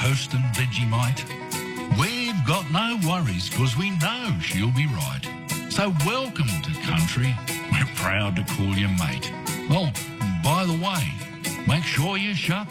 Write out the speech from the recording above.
toast and Vegemite. We've got no worries because we know she'll be right. So welcome to country. We're proud to call you mate. Oh, by the way, make sure you shut